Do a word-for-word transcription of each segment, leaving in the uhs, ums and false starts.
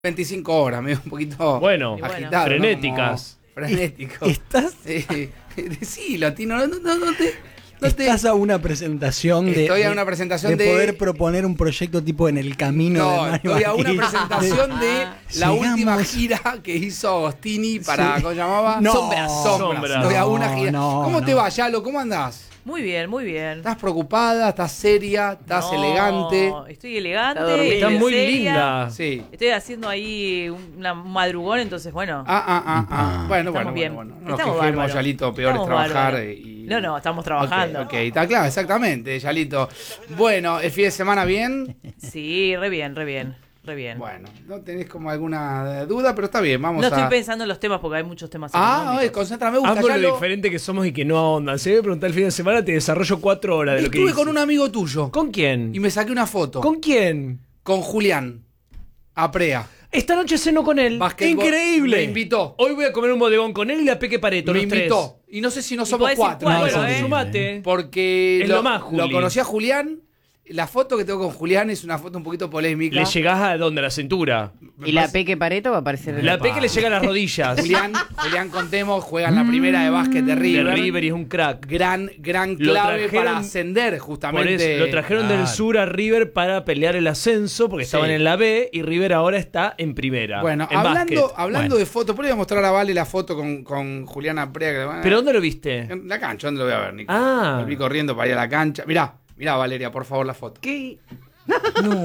veinticinco horas, medio un poquito bueno, agitado, frenéticas. ¿no? Frenético. ¿Estás? Eh, sí, Latino, no, no, no te... No te... Estás a una presentación de... Estoy a de- una presentación de... de... poder proponer un proyecto tipo En el Camino de No, Mario estoy a una Bacchini. presentación de la Llegamos- última gira que hizo Agostini para, Sí. ¿cómo se llamaba? No. Sombras. Sombras. Sombras. Estoy a una No, gira. no, ¿Cómo te no. va, Yalo? ¿Cómo andás? Muy bien, muy bien. ¿Estás preocupada? ¿Estás seria? ¿Estás No, elegante? Estoy elegante. Está dormida. Está estoy muy seria. linda. Sí. Estoy haciendo ahí una madrugón, entonces bueno. Ah, ah, ah, ah. Bueno, estamos bueno, bien. bueno, bueno. No nos Estamos quejemos, bárbaros. Yalito, peor Estamos es trabajar. bárbaros. Y... No, no, estamos trabajando. Ok, ok, está claro, exactamente, Yalito. Bueno, ¿el fin de semana bien? Sí, re bien, re bien, re bien. Bueno, no tenés como alguna duda, pero está bien, vamos no a... estoy pensando en los temas porque hay muchos temas Ah, económicos. oye, concentra, me gusta, Amo lo Yalo. diferente que somos y que no ahondan. Si me preguntar el fin de semana, te desarrollo cuatro horas de lo que Estuve hice. con un amigo tuyo ¿Con quién? y me saqué una foto. ¿Con quién? Con Julián Aprea. Esta noche ceno con él. Basquetbol. ¡Increíble! Me invitó. Hoy voy a comer un bodegón con él y la Peque Pareto, Me los tres. invitó. Y no sé si no Y somos podés ir cuatro. cuatro, No, Bueno, es ¿eh? sumate. Porque Es lo, lo más, Juli. lo conocí a Julián. La foto que tengo con Julián es una foto un poquito polémica. ¿Le llegás a dónde? ¿A la cintura? Y la Peque Pareto va a aparecer en La el... Peque le llega a las rodillas. Julián, Julián, contemos, juega en la primera de básquet de De River. River y es un crack. Gran, gran Lo clave trajeron- para ascender, Por justamente. eso, lo trajeron del Claro. sur a River para pelear el ascenso porque Sí. estaban en la B y River ahora está en primera. Bueno, en hablando, básquet. hablando Bueno. de fotos, por ahí voy a mostrar a Vale la foto con, con Julián Aprea. que- ¿Pero dónde lo viste? En la cancha, ¿dónde lo voy a ver, Nico? Ah. Me vi corriendo para ir a la cancha. Mirá, mirá, Valeria, por favor, la foto. ¿Qué? No.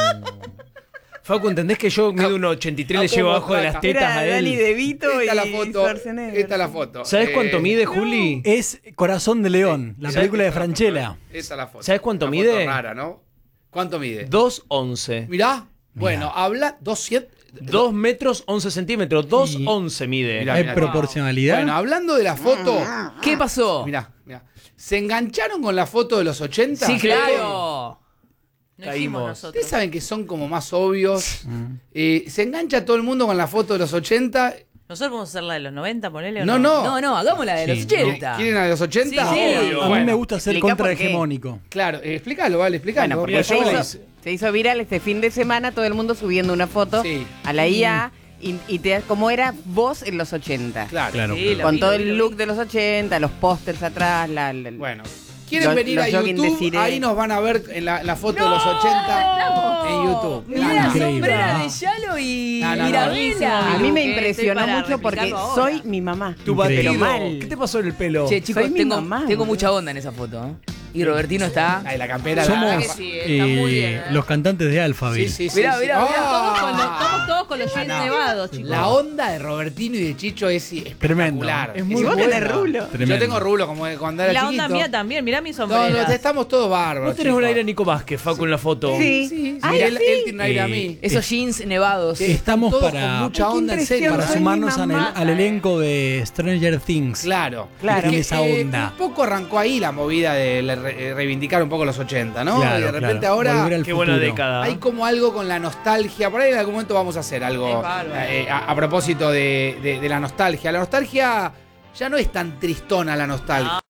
Facu, ¿entendés que yo mido un ochenta y tres no le llevo puedo abajo de las mostrar tetas a Era Dani él? De Vito Esta y es la foto. Schwarzenegger. Esta es la foto. ¿Sabés Eh, cuánto mide, Juli? Es Corazón de León, la esa- película de esta- Franchella. Esta es la foto. ¿Sabés cuánto Una mide? foto rara, ¿no? ¿Cuánto mide? dos once. Mirá. Bueno, habla doscientos. dos metros once centímetros. dos Y- once mide. Mirá, ¿Hay mirá. proporcionalidad? Bueno, hablando de la foto. ¿Qué pasó? Mirá, mirá. ¿Se engancharon con la foto de los ochenta? Sí, claro. No Caímos. hicimos nosotros. Ustedes saben que son como más obvios. Eh, ¿Se engancha todo el mundo con la foto de los ochenta? ¿Nosotros vamos a hacer la de los noventa, ponele o No, no? no. No, no, hagamos la de los Sí, ochenta. ¿Quieren a los ochenta? Sí, sí. Obvio. A mí Bueno, me gusta ser explica por qué. contrahegemónico. Claro, eh, explícalo, vale, explícalo. Bueno, porque Mira, se yo hizo, la se hizo viral este fin de semana todo el mundo subiendo una foto Sí. a la I A y, y te, como era vos en los ochenta. Claro. Claro. Sí, lo Con vi, todo lo vi, el lo look vi. de los ochenta, los pósters atrás, la, la- Bueno. ¿Quieren Los- venir los a jogging de YouTube? Cire. Ahí nos van a ver en la, la foto de los ochenta en YouTube. Mirá, No, no. Increíble. sombrera No. de Yalo y No, no, no. Mirabela. A mí me Estoy impresionó para mucho porque replicarlo ahora. soy mi mamá. Tu Increíble. batido. Pero mal. ¿Qué te pasó en el pelo? Che, chicos, Soy mi tengo, mamá, tengo boludo. mucha onda en esa foto. ¿eh? Y Robertino está. Ahí la campera. Somos la... que sí, está muy bien, ¿eh? los cantantes de Sí, Alphaville. sí, sí. Mirá, sí. mirá, mirá. Ah. Todos con los, estamos todos con los jeans No, no. nevados, chicos. La onda de Robertino y de Chicho es Tremendo. espectacular. Es Y muy vos buena. tenés rulo. Tremendo. Yo tengo rulo como cuando era La chiquito. onda mía también, mirá mi No, sombrera. no, estamos todos bárbaros. Vos tenés un chicos. aire a Nico Vázquez, Facu, en la foto. Sí. Sí, Ay, mirá, él, sí. él tiene un aire a Eh, mí. Esos jeans nevados. Sí. Estamos Todos para, con mucha Ay, qué onda, en serio. impresión, para soy sumarnos mi al, mamá. al elenco de Stranger Things. Claro. Claro. Tiene Que, esa eh, onda. un poco arrancó ahí la movida de le- re- reivindicar un poco los ochenta, ¿no? Claro, y de repente claro. ahora Volver al Qué buena futuro. década. hay como algo con la nostalgia. Por ahí en algún momento vamos a hacer algo Es bárbaro. eh, a, a propósito de, de- de la nostalgia. La nostalgia ya no es tan tristona la nostalgia.